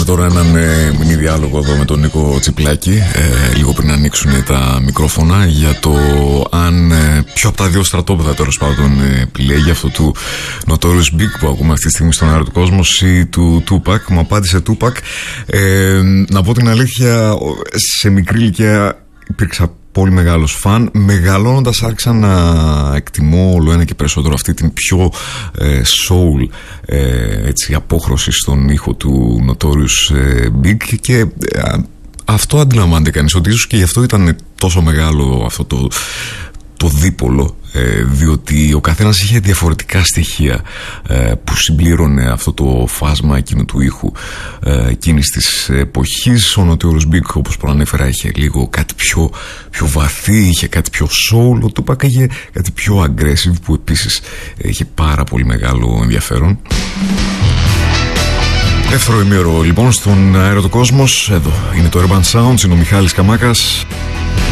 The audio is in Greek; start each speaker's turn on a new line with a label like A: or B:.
A: Κάνουμε τώρα έναν μινι διάλογο εδώ με τον Νίκο Τσιπλάκη, λίγο πριν ανοίξουν τα μικρόφωνα, για το αν ποιο από τα δύο στρατόπεδα τέλος πάντων επιλέγει, αυτό του Notorious Big που ακούμε αυτή τη στιγμή στον αέρα του κόσμος ή του Tupac. Μου απάντησε Tupac. Να πω την αλήθεια, σε μικρή ηλικία υπήρξα πολύ μεγάλος φαν. Μεγαλώνοντας άρχισα να εκτιμώ όλο ένα και περισσότερο αυτή την πιο soul έτσι, απόχρωση στον ήχο του Notorious Big, και αυτό αντιλαμβάνεται κανείς ότι ίσως και γι' αυτό ήταν τόσο μεγάλο αυτό το δίπολο, διότι ο καθένας είχε διαφορετικά στοιχεία που συμπλήρωνε αυτό το φάσμα εκείνου του ήχου εκείνης της εποχής. Ο Notorious Big, όπως προανέφερα, είχε λίγο κάτι πιο βαθύ, είχε κάτι πιο soul. Ο Tupac είχε κάτι πιο aggressive, που επίσης είχε πάρα πολύ μεγάλο ενδιαφέρον. Δεύτερο ημίωρο λοιπόν στον αέρα του κόσμος. Εδώ είναι το Urban Sounds, είναι ο Μιχάλης Καμάκας.